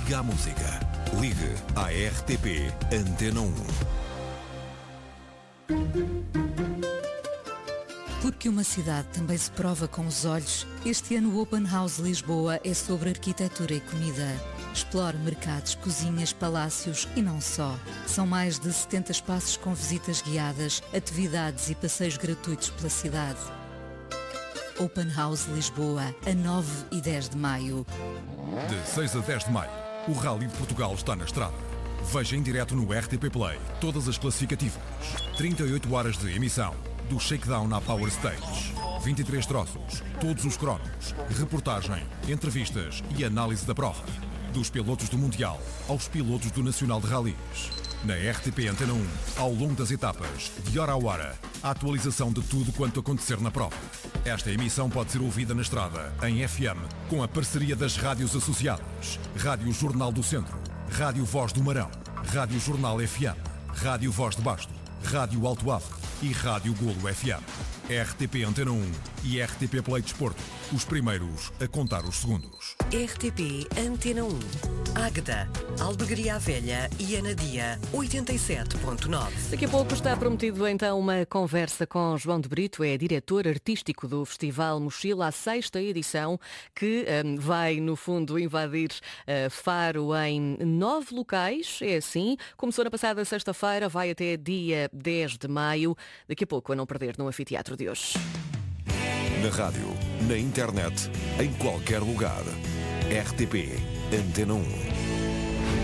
Liga à música. Ligue à RTP Antena 1. Porque uma cidade também se prova com os olhos, este ano o Open House Lisboa é sobre arquitetura e comida. Explore mercados, cozinhas, palácios e não só. São mais de 70 espaços com visitas guiadas, atividades e passeios gratuitos pela cidade. Open House Lisboa, a 9 e 10 de maio. De 6 a 10 de maio, o Rally de Portugal está na estrada. Veja em direto no RTP Play todas as classificativas. 38 horas de emissão, do shakedown à Power Stage. 23 troços, todos os cronos, reportagem, entrevistas e análise da prova. Dos pilotos do Mundial aos pilotos do Nacional de Rallys. Na RTP Antena 1, ao longo das etapas, de hora a hora, a atualização de tudo quanto acontecer na prova. Esta emissão pode ser ouvida na estrada, em FM, com a parceria das rádios associadas. Rádio Jornal do Centro, Rádio Voz do Marão, Rádio Jornal FM, Rádio Voz de Basto, Rádio Alto Ave e Rádio Golo FM. RTP Antena 1 e RTP Play Desporto, os primeiros a contar os segundos. RTP Antena 1, Águeda, Albergaria Velha e Anadia, 87.9. Daqui a pouco está prometido então uma conversa com João de Brito, é diretor artístico do Festival Mochila, a 6ª edição, que vai no fundo invadir Faro em 9 locais, é assim. Começou na passada sexta-feira, vai até dia 10 de maio. Daqui a pouco a não perder no anfiteatro de hoje. Na rádio, na internet, em qualquer lugar. RTP Antena 1.